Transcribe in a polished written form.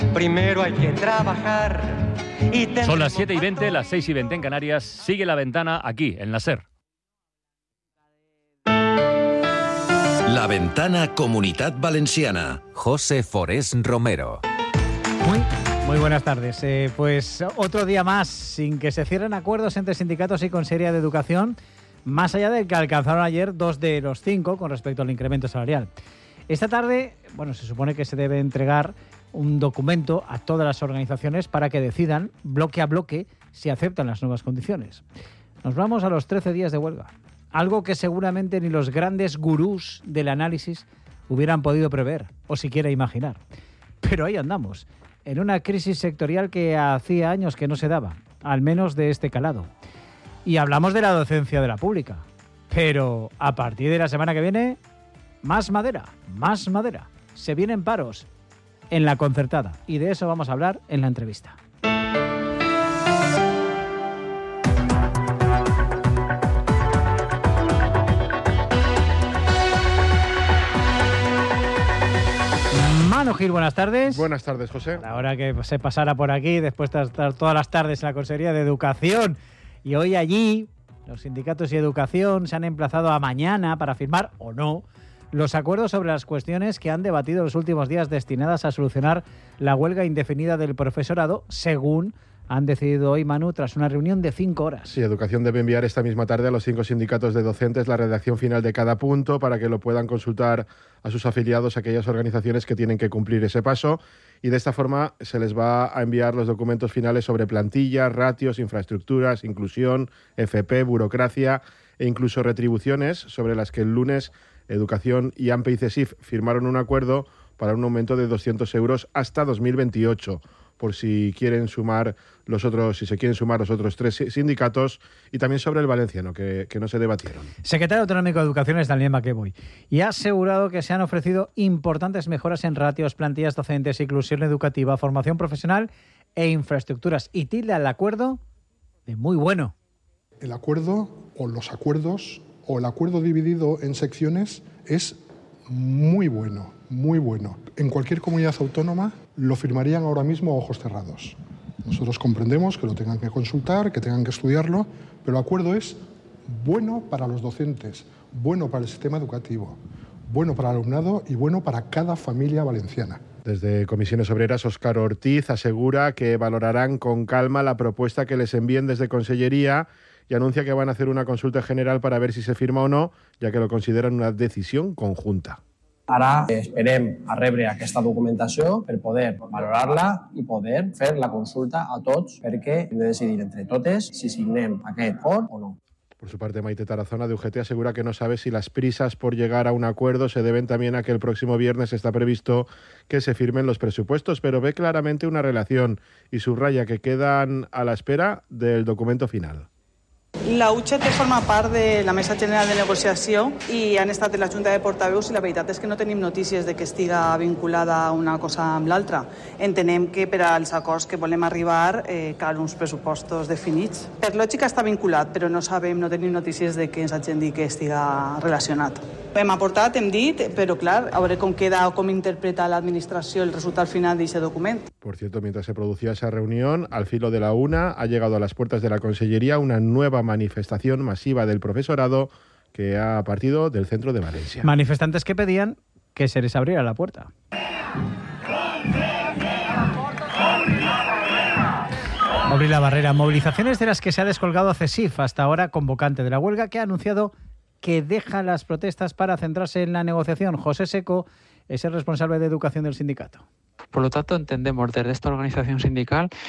Primero hay que trabajar. Son las 7:20, las 6:20 en Canarias. Sigue La Ventana aquí, en la SER. La Ventana Comunitat Valenciana. José Forés Romero. Muy buenas tardes. Pues otro día más sin que se cierren acuerdos entre sindicatos y Consellería de Educación, más allá del que alcanzaron ayer 2 de los 5 con respecto al incremento salarial. Esta tarde, se supone que se debe entregar un documento a todas las organizaciones para que decidan, bloque a bloque, si aceptan las nuevas condiciones. Nos vamos a los 13 días de huelga, algo que seguramente ni los grandes gurús del análisis hubieran podido prever o siquiera imaginar. Pero ahí andamos, en una crisis sectorial que hacía años que no se daba, al menos de este calado. Y hablamos de la docencia de la pública. Pero a partir de la semana que viene, más madera. Se vienen paros en la concertada. Y de eso vamos a hablar en la entrevista. Manu Gil, buenas tardes. Buenas tardes, José. Ahora que se pasara por aquí, después de estar todas las tardes en la Consellería de Educación. Y hoy allí, los sindicatos y educación se han emplazado a mañana para firmar, o no, los acuerdos sobre las cuestiones que han debatido los últimos días destinadas a solucionar la huelga indefinida del profesorado, según han decidido hoy, Manu, tras una reunión de 5 horas. Sí, Educación debe enviar esta misma tarde a los 5 sindicatos de docentes la redacción final de cada punto para que lo puedan consultar a sus afiliados, aquellas organizaciones que tienen que cumplir ese paso, y de esta forma se les va a enviar los documentos finales sobre plantillas, ratios, infraestructuras, inclusión, FP, burocracia e incluso retribuciones, sobre las que el lunes Educación y AMPE y CESIF firmaron un acuerdo para un aumento de 200 euros hasta 2028, por si quieren sumar los otros 3 sindicatos, y también sobre el valenciano, que no se debatieron. Secretario Autonómico de Educación es Daniel Maqueboy y ha asegurado que se han ofrecido importantes mejoras en ratios, plantillas docentes, inclusión educativa, formación profesional e infraestructuras, y tilda el acuerdo de muy bueno. El acuerdo o los acuerdos o el acuerdo dividido en secciones es muy bueno, muy bueno. En cualquier comunidad autónoma lo firmarían ahora mismo a ojos cerrados. Nosotros comprendemos que lo tengan que consultar, que tengan que estudiarlo, pero el acuerdo es bueno para los docentes, bueno para el sistema educativo, bueno para el alumnado y bueno para cada familia valenciana. Desde Comisiones Obreras, Óscar Ortiz asegura que valorarán con calma la propuesta que les envíen desde Consellería y anuncia que van a hacer una consulta general para ver si se firma o no, ya que lo consideran una decisión conjunta. Ara esperem a rebre aquesta documentació per poder valorar-la i poder fer la consulta a tots, perquè hem de decidir entre totes si signem aquest acord o no. Por su parte, Maite Tarazona de UGT asegura que no sabe si las prisas por llegar a un acuerdo se deben también a que el próximo viernes está previsto que se firmen los presupuestos, pero ve claramente una relación y subraya que quedan a la espera del documento final. La UGT forma part de la Mesa General de Negociació i han estat en la Junta de Portaveus i la veritat és que no tenim notícies de que estiga vinculada una cosa amb l'altra. Entenem que per als acords que volem arribar cal uns pressupostos definits. Per lògica està vinculat, però no tenim notícies de que ens hagin dit que estiga relacionat. Hem aportat, hem dit, però clar, a veure com queda o com interpreta l'administració el resultat final d'aquest document. Por cierto, mientras se producía esa reunión, al filo de la 1, ha llegado a las puertas de la Consellería una nueva manifestación masiva del profesorado que ha partido del centro de Valencia. Manifestantes que pedían que se les abriera la puerta. Abrir la barrera. Movilizaciones de las que se ha descolgado CESIF, hasta ahora convocante de la huelga, que ha anunciado que deja las protestas para centrarse en la negociación. José Seco es el responsable de educación del sindicato. Por lo tanto, entendemos desde esta organización sindical